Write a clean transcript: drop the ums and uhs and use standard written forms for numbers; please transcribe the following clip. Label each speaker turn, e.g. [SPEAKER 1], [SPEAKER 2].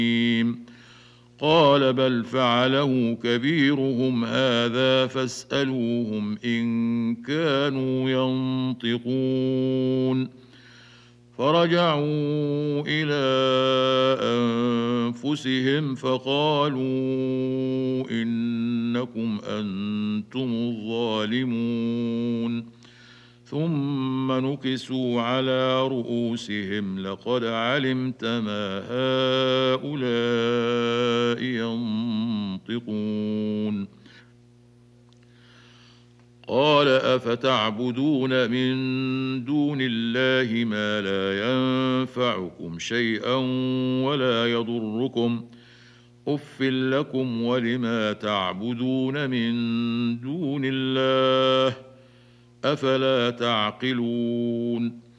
[SPEAKER 1] قال بل فعله كبيرهم هذا فاسألوهم إن كانوا ينطقون. فرجعوا إلى أنفسهم فقالوا إنكم أنتم الظالمون. ثم نكسوا على رؤوسهم لقد علمت ما هؤلاء ينطقون. قال أفتعبدون من دون الله ما لا ينفعكم شيئا ولا يضركم أف لكم ولما تعبدون من دون الله أفلا تعقلون.